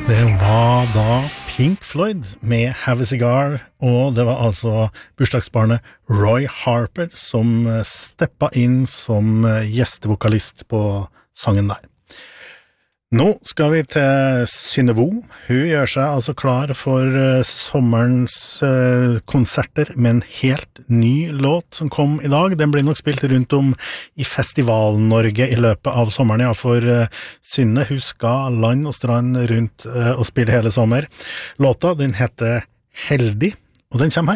Det var da Pink Floyd med Have a Cigar, og det var altså bursdagsbarnet Roy Harper som steppet inn som gjestevokalist på sangen der. Nå skal vi til Synnevo. Hun gjør seg altså klar for sommerens konserter med en helt ny låt som kom i dag. Den blir nok spilt rundt om i Festival-Norge i løpet av sommeren, ja, for Synne, hun skal land og strand rundt og spille hele sommer. Låta, den heter Heldig, og den kommer her.